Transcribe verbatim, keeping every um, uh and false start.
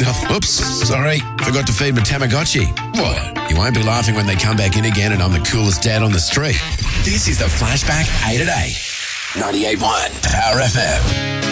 Oh, oops, sorry. Forgot to feed my Tamagotchi. What? You won't be laughing when they come back in again and I'm the coolest dad on the street. This is the Flashback eight at eight. ninety-eight point one Power F M.